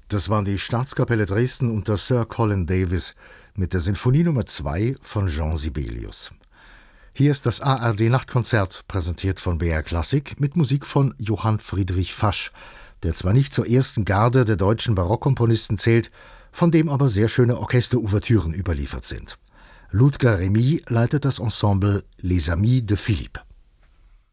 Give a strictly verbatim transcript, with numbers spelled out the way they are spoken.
Das waren die Staatskapelle Dresden unter Sir Colin Davis mit der Sinfonie Nummer zwei von Jean Sibelius. Hier ist das A R D-Nachtkonzert, präsentiert von B R Klassik, mit Musik von Johann Friedrich Fasch, der zwar nicht zur ersten Garde der deutschen Barockkomponisten zählt, von dem aber sehr schöne Orchesterouvertüren überliefert sind. Ludger Remy leitet das Ensemble Les Amis de Philippe.